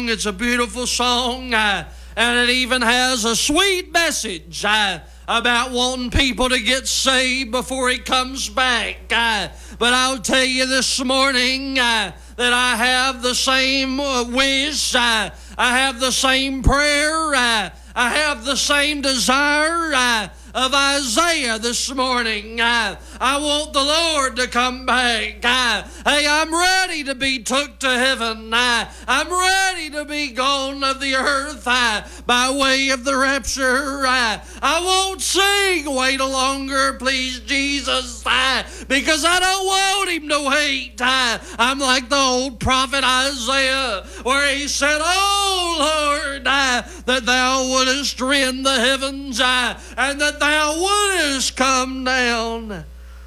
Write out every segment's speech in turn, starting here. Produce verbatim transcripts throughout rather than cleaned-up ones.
song. It's a beautiful song, uh, and it even has a sweet message uh, about wanting people to get saved before He comes back. Uh, but I'll tell you this morning uh, that I have the same uh, wish. Uh, I have the same prayer. Uh, I have the same desire uh, of Isaiah this morning. Uh, I want the Lord to come back. Uh, hey, I'm ready to be took to heaven. Uh, I'm ready to be gone of the earth uh, by way of the rapture. Uh, I won't sing, wait a longer, please, Jesus, uh, because I don't want Him to wait. Uh, I'm like the old prophet Isaiah, where he said, "Oh, Lord, uh, that Thou wouldest rend the heavens, uh, and that Thou wouldest come down."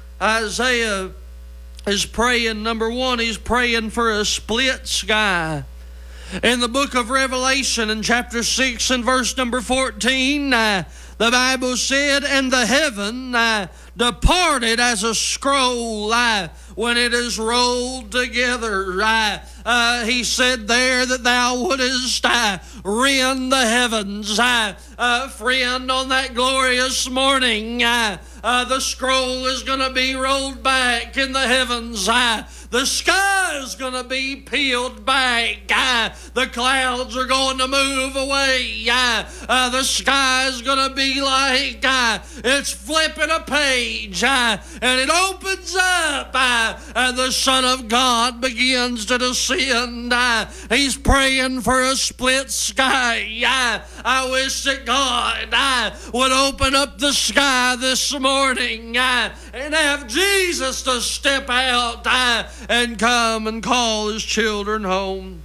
Isaiah is praying, number one, he's praying for a split sky. In the book of Revelation, in chapter six and verse number fourteen, uh, the Bible said, "And the heaven uh, departed as a scroll uh, when it is rolled together." Uh, uh, he said there that Thou wouldest uh, rend the heavens. Uh, uh, friend, on that glorious morning, uh, uh, the scroll is going to be rolled back in the heavens. Uh, the sky is going to be peeled back. Uh, the clouds are going to move away. Uh, uh, the sky is going to be like uh, it's flipping a page, uh, and it opens up, uh, and the Son of God begins to descend. Uh, he's praying for a split sky. Uh, I wish that God uh, would open up the sky this morning uh, and have Jesus to step out uh, and come and call His children home.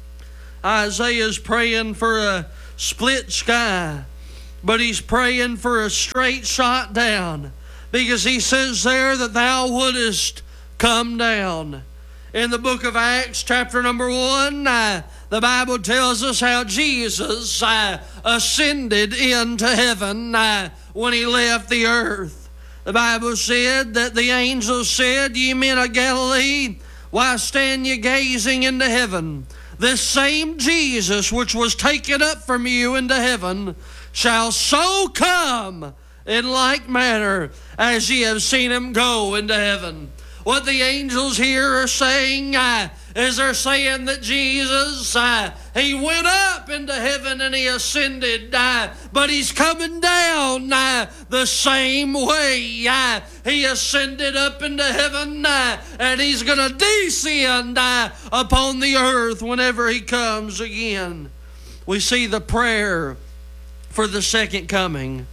Isaiah's praying for a split sky, but he's praying for a straight shot down, because he says there that Thou wouldest come down. In the book of Acts, chapter number one, uh, the Bible tells us how Jesus uh, ascended into heaven uh, when He left the earth. The Bible said that the angel said, "Ye men of Galilee, why stand ye gazing into heaven? This same Jesus which was taken up from you into heaven shall so come in like manner as ye have seen Him go into heaven." What the angels here are saying uh, is they're saying that Jesus, uh, He went up into heaven and He ascended, uh, but He's coming down uh, the same way. Uh, he ascended up into heaven uh, and He's going to descend uh, upon the earth whenever He comes again. We see the prayer for the second coming.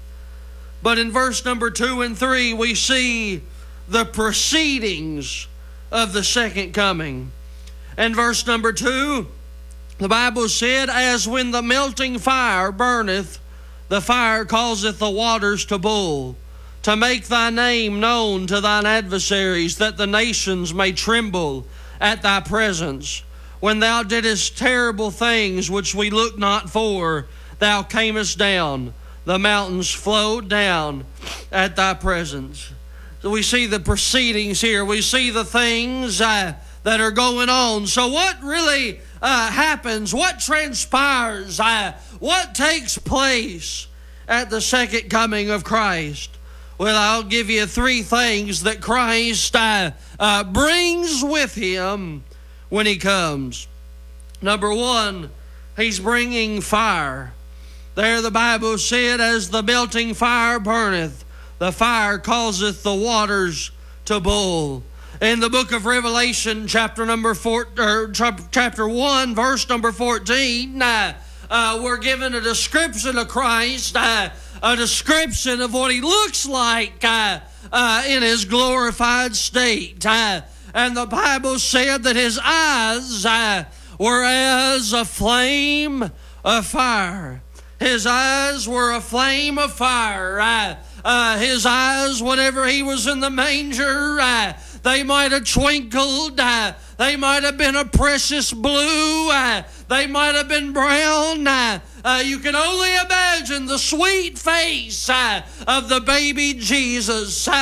But in verse number two and three, we see the proceedings of the second coming. In verse number two, the Bible said, "As when the melting fire burneth, the fire causeth the waters to boil, to make Thy name known to Thine adversaries, that the nations may tremble at Thy presence. When Thou didst terrible things which we looked not for, Thou camest down. The mountains flowed down at Thy presence." So we see the proceedings here. We see the things uh, that are going on. So what really uh, happens? What transpires? Uh, what takes place at the second coming of Christ? Well, I'll give you three things that Christ uh, uh, brings with Him when He comes. Number one, He's bringing fire. There the Bible said, "As the melting fire burneth, the fire causeth the waters to boil." In the book of Revelation, chapter number four, or chapter one, verse number fourteen, uh, uh, we're given a description of Christ, uh, a description of what He looks like uh, uh, in His glorified state. Uh, and the Bible said that His eyes uh, were as a flame of fire. His eyes were a flame of fire. Uh, Uh, his eyes, whenever He was in the manger, uh, they might have twinkled. Uh, they might have been a precious blue. Uh, they might have been brown. Uh, uh, you can only imagine the sweet face uh, of the baby Jesus. Uh,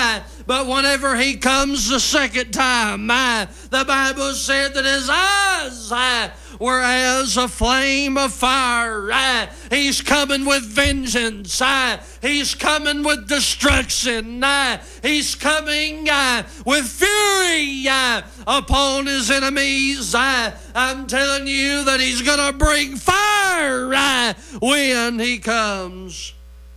but whenever he comes the second time, uh, the Bible said that his eyes uh, were as a flame of fire. Uh, he's coming with vengeance. Uh, he's coming with destruction. Uh, he's coming uh, with fury uh, upon his enemies. Uh, I'm telling you that he's going to bring fire uh, when he comes.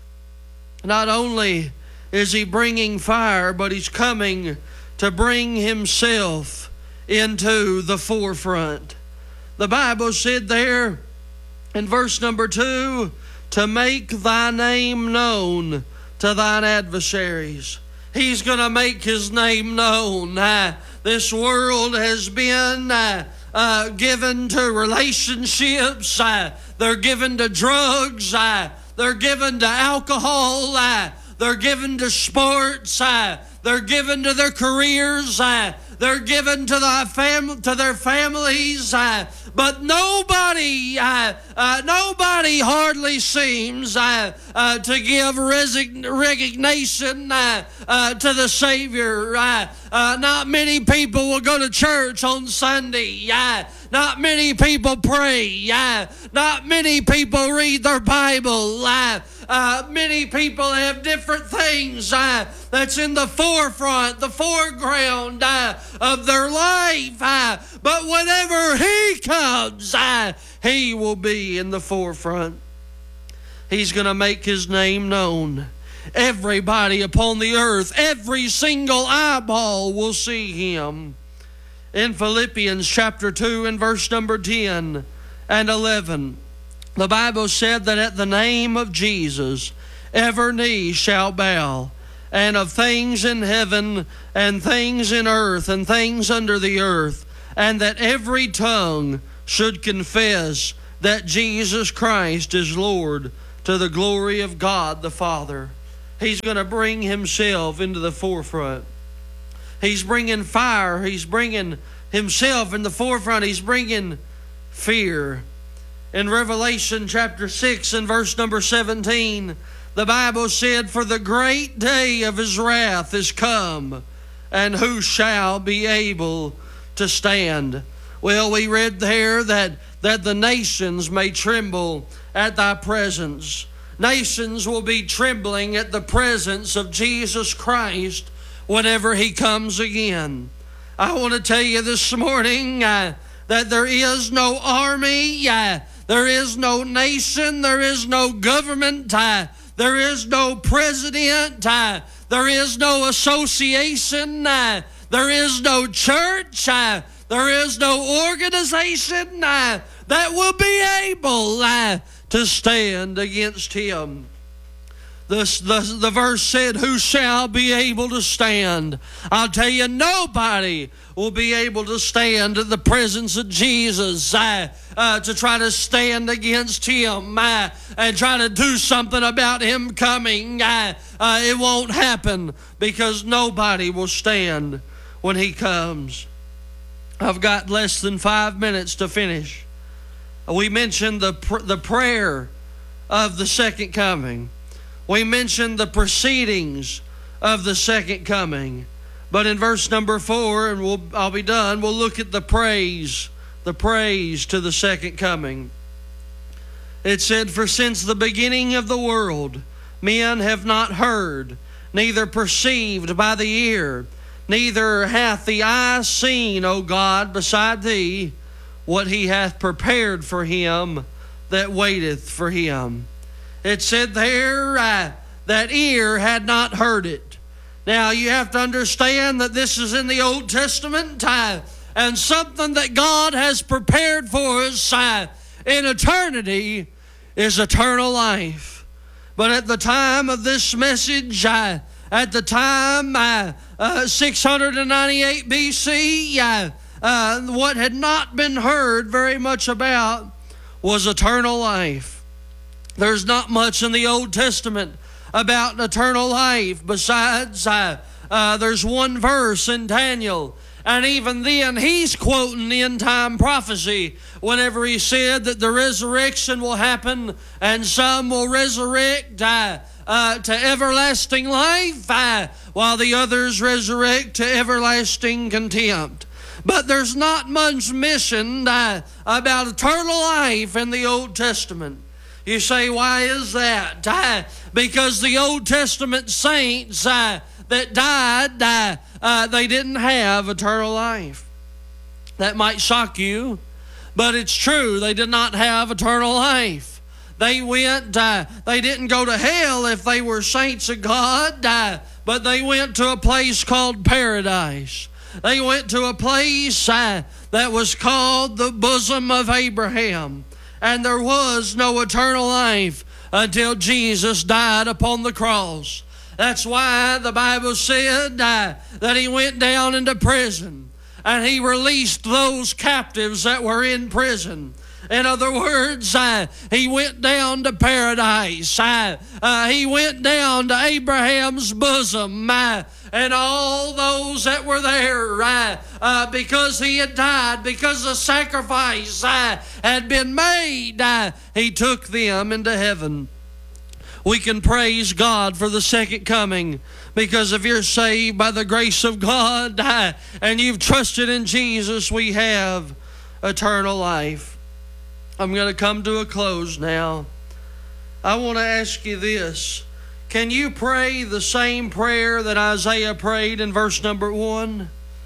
Not only is he bringing fire, but he's coming to bring himself into the forefront. The Bible said there in verse number two, to make thy name known to thine adversaries. He's going to make his name known. Uh, this world has been uh, uh, given to relationships. Uh, they're given to drugs. Uh, they're given to alcohol. Uh, they're given to sports. Uh, they're given to their careers. Uh, they're given to, the fam- to their families. Uh, But nobody, uh, uh, nobody hardly seems uh, uh, to give resign- resignation uh, uh, to the Savior. Uh, uh, not many people will go to church on Sunday. Uh, not many people pray. Uh, not many people read their Bible. Uh, uh, many people have different things uh, that's in the forefront, the foreground uh, of their life. Uh, but whenever He comes, uh, He will be in the forefront. He's going to make His name known. Everybody upon the earth, every single eyeball will see Him. In Philippians chapter two and verse number ten and eleven, the Bible said that at the name of Jesus, every knee shall bow, and of things in heaven and things in earth and things under the earth, and that every tongue should confess that Jesus Christ is Lord, to the glory of God the Father. He's going to bring Himself into the forefront. He's bringing fire. He's bringing Himself in the forefront. He's bringing fear. In Revelation chapter six and verse number seventeen, the Bible said, for the great day of His wrath is come, and who shall be able to stand? Well, we read there that, that the nations may tremble at thy presence. Nations will be trembling at the presence of Jesus Christ whenever He comes again. I want to tell you this morning uh, that there is no army, uh, there is no nation, there is no government, uh, there is no president, uh, there is no association, uh, there is no church, uh, there is no organization uh, that will be able uh, to stand against Him. The, the, the verse said, who shall be able to stand? I'll tell you, nobody will be able to stand in the presence of Jesus uh, uh, to try to stand against Him uh, and try to do something about Him coming. Uh, uh, it won't happen, because nobody will stand when He comes. I've got less than five minutes to finish. We mentioned the pr- the prayer of the second coming. We mentioned the proceedings of the second coming. But in verse number four, and we'll, I'll be done, we'll look at the praise, the praise to the second coming. It said, for since the beginning of the world, men have not heard, neither perceived by the ear, neither hath the eye seen, O God, beside Thee, what He hath prepared for him that waiteth for Him. It said there uh, that ear had not heard it. Now you have to understand that this is in the Old Testament, uh, and something that God has prepared for us uh, in eternity is eternal life. But at the time of this message, uh, at the time uh, uh, six ninety-eight B C, uh, uh, what had not been heard very much about was eternal life. There's not much in the Old Testament about eternal life. Besides, uh, uh, there's one verse in Daniel, and even then he's quoting end-time prophecy whenever he said that the resurrection will happen and some will resurrect uh, uh, uh, to everlasting life, uh, while the others resurrect to everlasting contempt. But there's not much mentioned uh, about eternal life in the Old Testament. You say, why is that? Uh, because the Old Testament saints uh, that died, uh, uh, they didn't have eternal life. That might shock you, but it's true. They did not have eternal life. They went, uh, they didn't go to hell if they were saints of God, uh, but they went to a place called paradise. They went to a place uh, that was called the bosom of Abraham. And there was no eternal life until Jesus died upon the cross. That's why the Bible said uh, that he went down into prison and he released those captives that were in prison. In other words, uh, he went down to paradise. Uh, uh, he went down to Abraham's bosom. Uh, and all those that were there, uh, uh, because he had died, because the sacrifice uh, had been made, uh, he took them into heaven. We can praise God for the second coming, because if you're saved by the grace of God uh, and you've trusted in Jesus, we have eternal life. I'm going to come to a close now. I want to ask you this. Can you pray the same prayer that Isaiah prayed in verse number one?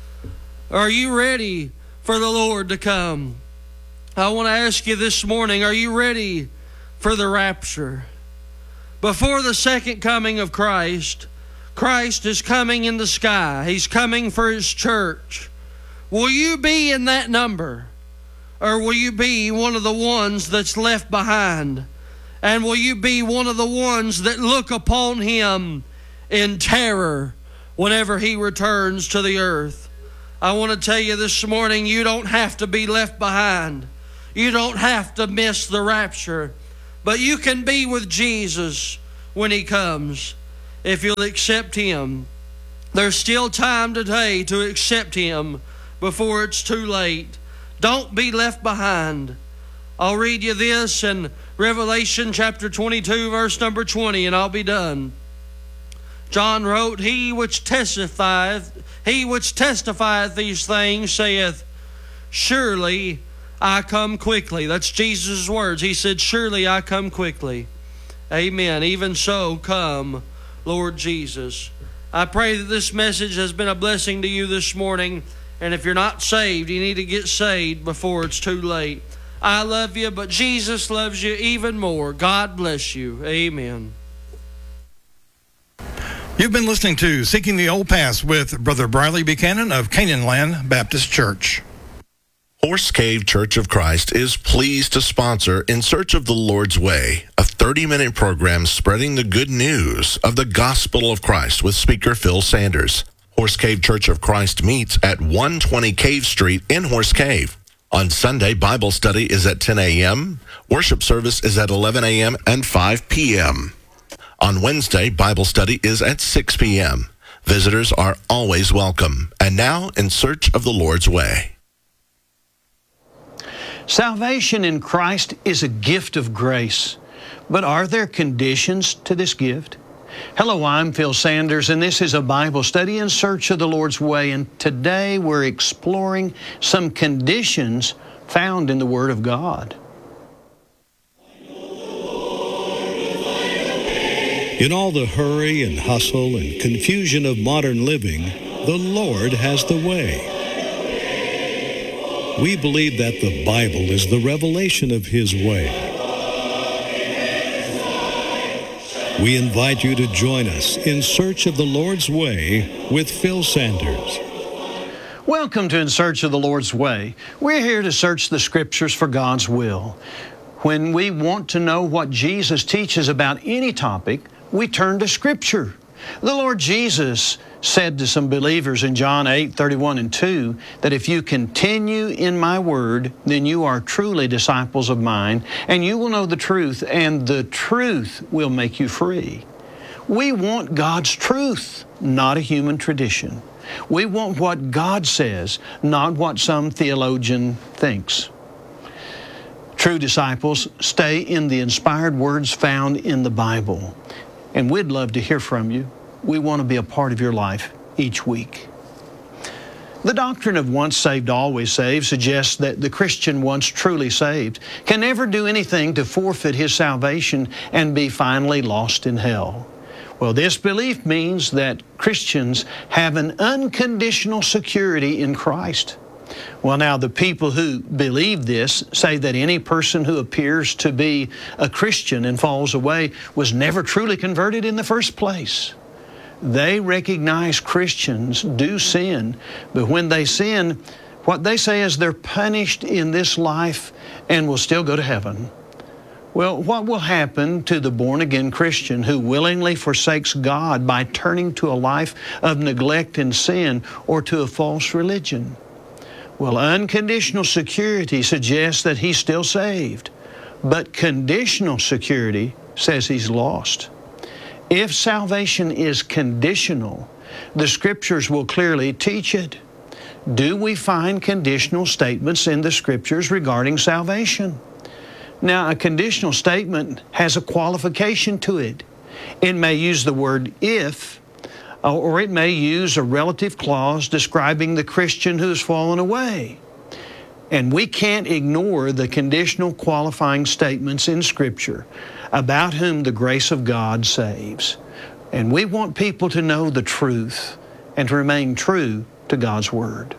Are you ready for the Lord to come? I want to ask you this morning, are you ready for the rapture? Before the second coming of Christ, Christ is coming in the sky. He's coming for his church. Will you be in that number? Or will you be one of the ones that's left behind? And will you be one of the ones that look upon him in terror whenever he returns to the earth? I want to tell you this morning, you don't have to be left behind. You don't have to miss the rapture. But you can be with Jesus when he comes if you'll accept him. There's still time today to accept him before it's too late. Don't be left behind. I'll read you this in Revelation chapter twenty-two, verse number twenty, and I'll be done. John wrote, He which testifieth, he which testifieth these things saith, Surely I come quickly. That's Jesus' words. He said, Surely I come quickly. Amen. Even so, come, Lord Jesus. I pray that this message has been a blessing to you this morning. And if you're not saved, you need to get saved before it's too late. I love you, but Jesus loves you even more. God bless you. Amen. You've been listening to Seeking the Old Paths with Brother Briley Buchanan of Canaan Land Baptist Church. Horse Cave Church of Christ is pleased to sponsor In Search of the Lord's Way, a thirty-minute program spreading the good news of the gospel of Christ with speaker Phil Sanders. Horse Cave Church of Christ meets at one twenty Cave Street in Horse Cave. On Sunday, Bible study is at ten a.m., worship service is at eleven a.m. and five p.m. On Wednesday, Bible study is at six p.m. Visitors are always welcome. And now, In Search of the Lord's Way. Salvation in Christ is a gift of grace. But are there conditions to this gift? Hello, I'm Phil Sanders, and this is a Bible study in search of the Lord's way. And today we're exploring some conditions found in the Word of God. In all the hurry and hustle and confusion of modern living, the Lord has the way. We believe that the Bible is the revelation of His way. We invite you to join us in Search of the Lord's Way with Phil Sanders. Welcome to In Search of the Lord's Way. We're here to search the Scriptures for God's will. When we want to know what Jesus teaches about any topic, we turn to Scripture. The Lord Jesus said to some believers in John eight, thirty-one and two, that if you continue in my word, then you are truly disciples of mine, and you will know the truth, and the truth will make you free. We want God's truth, not a human tradition. We want what God says, not what some theologian thinks. True disciples stay in the inspired words found in the Bible. and we'd love to hear from you. We want to be a part of your life each week. The doctrine of once saved, always saved suggests that the Christian once truly saved can never do anything to forfeit his salvation and be finally lost in hell. Well, this belief means that Christians have an unconditional security in Christ. Well, now, the people who believe this say that any person who appears to be a Christian and falls away was never truly converted in the first place. They recognize Christians do sin, but when they sin, what they say is they're punished in this life and will still go to heaven. Well, what will happen to the born-again Christian who willingly forsakes God by turning to a life of neglect and sin or to a false religion? Well, unconditional security suggests that he's still saved, but conditional security says he's lost. If salvation is conditional, the Scriptures will clearly teach it. Do we find conditional statements in the Scriptures regarding salvation? Now, a conditional statement has a qualification to it. It may use the word if, or it may use a relative clause describing the Christian who has fallen away. And we can't ignore the conditional qualifying statements in Scripture about whom the grace of God saves. And we want people to know the truth and to remain true to God's Word.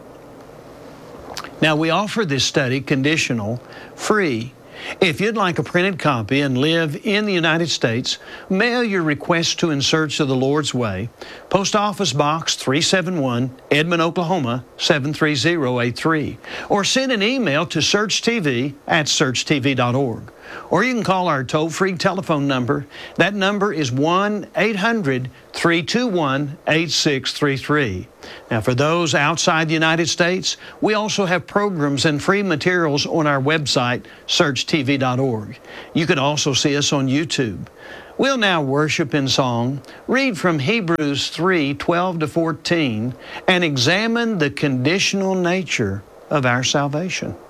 Now, we offer this study conditional, free. If you'd like a printed copy and live in the United States, mail your request to In Search of the Lord's Way, Post Office Box three seventy-one, Edmond, Oklahoma, seven three zero eight three, or send an email to searchtv at search t v dot org. Or you can call our toll-free telephone number. That number is one eight hundred, three two one, eight six three three. Now, for those outside the United States, we also have programs and free materials on our website, search t v dot org. You can also see us on YouTube. We'll now worship in song, read from Hebrews three, twelve to fourteen, and examine the conditional nature of our salvation.